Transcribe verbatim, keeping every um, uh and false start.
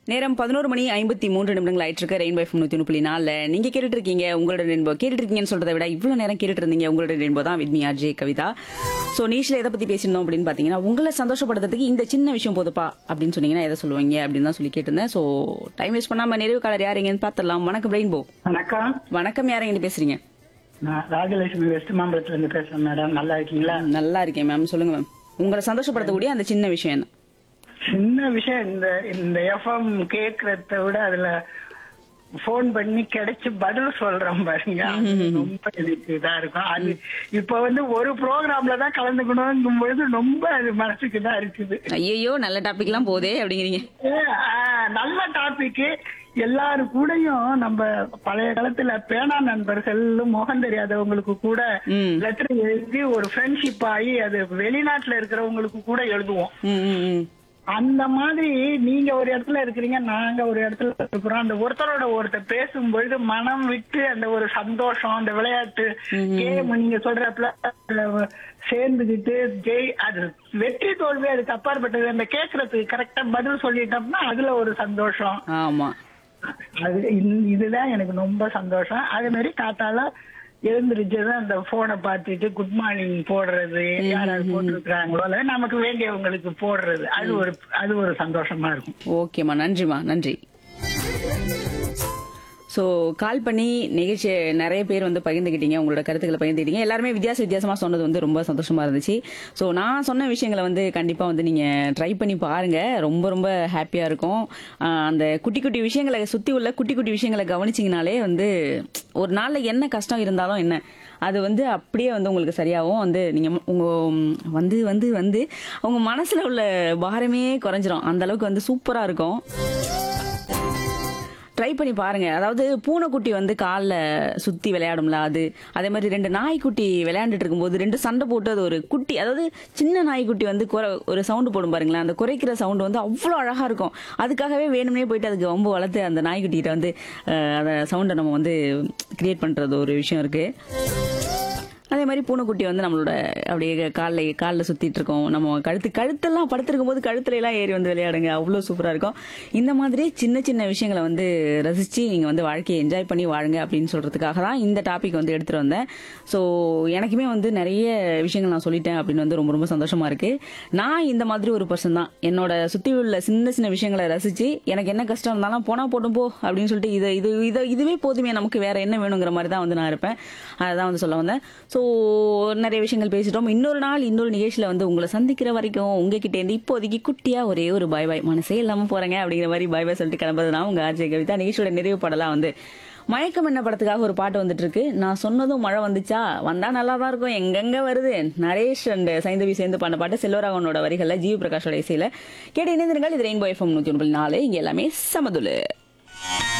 நேரம் பதினொரு மணி ஐம்பத்தி மூன்று நிமிடங்கள் ஆயிட்டு இருக்கு. ரெயின்போ எஃப்எம் நூத்தி ஒன்று புள்ளி நாலுல நீங்க கேட்டுட்டு இருக்கீங்க. உங்களோட ரெயின்போ கேட்டுட்டு இருக்கீங்கன்னு சொல்றதை விட இவ்வளவு நேரம் கேட்டுட்டு இருந்தீங்க உங்களோட ரெயின்போ தான் with me RJ Kavitha. So நீஷ்ல எதை பத்தி பேசியிருந்தோம் அப்படின்னு பாத்தீங்கன்னா, உங்களை சந்தோஷப்படுத்துறதுக்கு இந்த சின்ன விஷயம் போதுப்பா அப்படின்னு சொன்னீங்கன்னா எதை சொல்லுவீங்க அப்படின்னு தான் சொல்லி கேட்டிருந்தேன். சோ டைம் வேஸ்ட் பண்ணாம நிறைவு காலர் யாருங்கன்னு பாத்திரலாம். வணக்கம் ரெயின்போ. வணக்கம். வணக்கம், யாருங்க பேசுறீங்க? நான் ராஜலட்சுமி வெஸ்ட் மாம்பலத்துல இருந்து பேசுறேன் மேடம். நல்லா இருக்கீங்களா? நல்லா இருக்கேன் மேம். சொல்லுங்க மேம், உங்களை சந்தோஷப்படுத்தக்கூடிய அந்த சின்ன விஷயம் என்ன? சின்ன விஷயம் இந்த இந்த எஃப்எம் கேக்குறத விட அதுல போன் பண்ணி கிடைச்சு பதில் சொல்றோம் பாருங்க, அது ரொம்ப எனக்கு இதா இருக்கும். அது இப்ப வந்து ஒரு ப்ரோக்ராம்ல தான் கலந்துக்கணும் பொழுது ரொம்ப அது மனசுக்கு தான் இருக்குது. ஐயோ நல்ல டாபிக் எல்லாம் போதே அப்படிங்கிறீங்க. ஆஹ் நல்ல டாபிக். எல்லாரு கூடயும் நம்ம பழைய காலத்துல பேனா நண்பர்கள், முகம் தெரியாதவங்களுக்கு கூட லெட்டர் எழுதி ஒரு ஃப்ரெண்ட்ஷிப் ஆகி அது வெளிநாட்டுல இருக்கிறவங்களுக்கு கூட எழுதுவோம். அந்த மாதிரி நீங்க ஒரு இடத்துல இருக்கிறீங்க, நாங்க ஒரு இடத்துல இருக்கிறோம். அந்த ஒருத்தரோட ஒருத்தர் பேசும்பொழுது மனம் விட்டு அந்த ஒரு சந்தோஷம், அந்த விளையாட்டு கேம் நீங்க சொல்றப்பல சேர்ந்துகிட்டு ஜெய் அது வெற்றி தோல்வி அதுக்கு அப்பாற்பட்டது. அந்த கேட்கறதுக்கு கரெக்டா பதில் சொல்லிட்டோம்னா அதுல ஒரு சந்தோஷம். ஆமா, அது இதுதான் எனக்கு ரொம்ப சந்தோஷம். அதே மாதிரி காத்தால எழுந்திருச்சுதான் அந்த போனை பார்த்துட்டு குட் மார்னிங் போடுறது, யாராவது போட்டிருக்கிறாங்களோ அல்ல நமக்கு வேண்டியவங்களுக்கு போடுறது, அது ஒரு அது ஒரு சந்தோஷமா இருக்கும். ஓகேம்மா, நன்றிம்மா, நன்றி. ஸோ கால் பண்ணி நிகழ்ச்சி நிறைய பேர் வந்து பகிர்ந்துக்கிட்டீங்க, உங்களோட கருத்துக்களை பகிர்ந்துக்கிட்டீங்க. எல்லாருமே வித்தியாச வித்தியாசமா சொன்னது வந்து ரொம்ப சந்தோஷமா இருந்துச்சு. ஸோ நான் சொன்ன விஷயங்களை வந்து கண்டிப்பா வந்து நீங்க ட்ரை பண்ணி பாருங்க, ரொம்ப ரொம்ப ஹாப்பியா இருக்கும். அந்த குட்டி குட்டி விஷயங்களை சுத்தி உள்ள குட்டி குட்டி விஷயங்களை கவனிச்சிங்கனாலே வந்து ஒரு நாள்ல என்ன கஷ்டம் இருந்தாலும் என்ன அது வந்து அப்படியே வந்து உங்களுக்கு சரியாகும். வந்து நீங்க உங்க வந்து வந்து வந்து உங்க மனசுல உள்ள பாரமே குறைஞ்சிரும். அந்த அளவுக்கு வந்து சூப்பரா இருக்கும். ட்ரை பண்ணி பாருங்க. அதாவது பூனைக்குட்டி வந்து காலில் சுத்தி விளையாடும்ல, அது அதே மாதிரி ரெண்டு நாய்க்குட்டி விளையாண்டுட்டு இருக்கும்போது ரெண்டு சண்டை போட்டு அது ஒரு குட்டி, அதாவது சின்ன நாய்க்குட்டி வந்து குறை ஒரு சவுண்டு போடும் பாருங்களேன், அந்த குறைக்கிற சவுண்டு வந்து அவ்வளோ அழகா இருக்கும். அதுக்காகவே வேணும்னே போயிட்டு அதுக்கு வம்பு வளர்த்து அந்த நாய்க்குட்டிகிட்ட வந்து அந்த சவுண்டை நம்ம வந்து கிரியேட் பண்றது ஒரு விஷயம் இருக்கு. அதே மாதிரி பூனைக்குட்டி வந்து நம்மளோட அப்படியே காலில் காலில் சுத்திட்டு இருக்கோம், நம்ம கழுத்து கழுத்தெல்லாம் படுத்திருக்கும் போது கழுத்துல எல்லாம் ஏறி வந்து விளையாடுங்க, அவ்வளோ சூப்பரா இருக்கும். இந்த மாதிரி சின்ன சின்ன விஷயங்களை வந்து ரசிச்சு நீங்க வந்து வாழ்க்கையை என்ஜாய் பண்ணி வாழுங்க அப்படின்னு சொல்றதுக்காக தான் இந்த டாபிக் வந்து எடுத்துட்டு வந்தேன். ஸோ எனக்குமே வந்து நிறைய விஷயங்கள் நான் சொல்லிட்டேன் அப்படின்னு வந்து ரொம்ப ரொம்ப சந்தோஷமா இருக்கு. நான் இந்த மாதிரி ஒரு பர்சன் தான். என்னோட சுத்தி உள்ள சின்ன சின்ன விஷயங்களை ரசிச்சு எனக்கு என்ன கஷ்டம் இருந்தாலும் போனா போட்டும் போ அப்படின்னு சொல்லிட்டு இது இது இதை இதுவே போதுமே, நமக்கு வேற என்ன வேணுங்கிற மாதிரி தான் வந்து நான் இருப்பேன். அதான் வந்து சொல்ல வந்தேன். ஸோ நிறைய விஷயங்கள் பேசிட்டோம். இன்னொரு நாள் இன்னொரு நிகழ்ச்சியில வந்து உங்களை சந்திக்கிற வரைக்கும் உங்ககிட்ட இருந்து இப்போதைக்கு குட்டியா ஒரே ஒரு பாய் பாய், மனசே இல்லாம போறேங்க அப்படிங்கிற மாதிரி பாய் பாய் சொல்லிட்டு கிளம்புறது நான் உங்க ஆர்ஜே கவிதா. நிகழ்ச்சியோட நிறைவு பாடலாம் வந்து மயக்கம் என்ன படத்துக்காக ஒரு பாட்டு வந்துட்டு இருக்கு. நான் சொன்னதும் மழை வந்துச்சா, வந்தா நல்லா தான் இருக்கும், எங்கெங்க வருது. நரேஷ் அண்ட் சைந்தவி சேர்ந்து பண்ண பாட்டு, செல்வராகவனோட வரிகள்ல ஜீவ பிரகாஷோட இசையில கேட்டு இணைந்திருங்கள். இது ரெயின்போ எஃப்எம் நூத்தி ஒன்று புள்ளி நாலு. இங்க எல்லாமே சமதுலு.